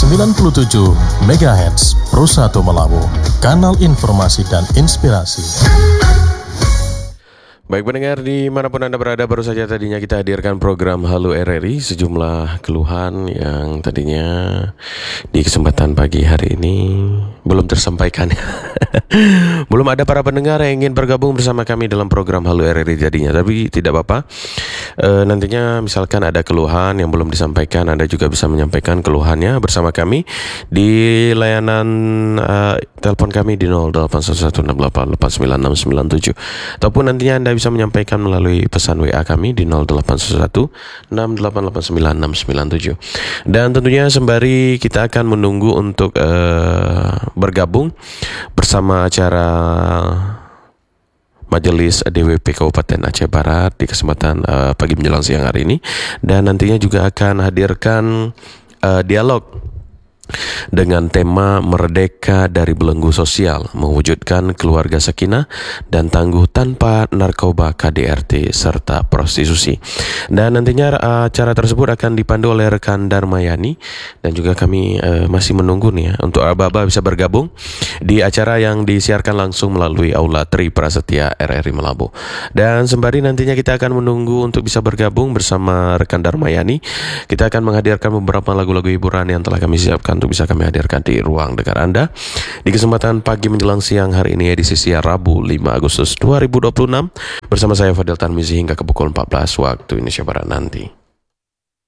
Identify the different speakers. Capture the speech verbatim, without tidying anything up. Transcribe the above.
Speaker 1: sembilan puluh tujuh megahertz Pro satu Melabu, kanal informasi dan inspirasi.
Speaker 2: Baik pendengar dimanapun Anda berada, baru saja tadinya kita hadirkan program Halo R R I. Sejumlah keluhan yang tadinya di kesempatan pagi hari ini belum tersampaikan. Belum ada para pendengar yang ingin bergabung bersama kami dalam program Halo R R I jadinya. Tapi tidak apa-apa, e, nantinya misalkan ada keluhan yang belum disampaikan, Anda juga bisa menyampaikan keluhannya bersama kami di layanan e, telepon kami di nol delapan satu satu enam delapan delapan sembilan enam sembilan tujuh, ataupun nantinya Anda bisa menyampaikan melalui pesan W A kami di nol delapan satu enam delapan delapan sembilan enam sembilan tujuh. Dan tentunya sembari kita akan menunggu untuk uh, bergabung bersama acara Majelis D W P Kabupaten Aceh Barat di kesempatan uh, pagi menjelang siang hari ini, dan nantinya juga akan hadirkan uh, dialog dengan tema Merdeka dari Belenggu Sosial, mewujudkan keluarga sakinah dan tangguh tanpa narkoba, K D R T, serta prostitusi. Dan nantinya acara tersebut akan dipandu oleh rekan Darmayani, dan juga kami uh, masih menunggu nih ya untuk aba-aba bisa bergabung di acara yang disiarkan langsung melalui Aula Tri Prasetya R R I Melabu. Dan sembari nantinya kita akan menunggu untuk bisa bergabung bersama rekan Darmayani, kita akan menghadirkan beberapa lagu-lagu hiburan yang telah kami siapkan untuk bisa kami hadirkan di ruang dengar Anda di kesempatan pagi menjelang siang hari ini, edisi siang Rabu lima Agustus dua ribu dua puluh enam, bersama saya Fadil Tarmizi hingga ke pukul empat belas waktu Indonesia Barat nanti.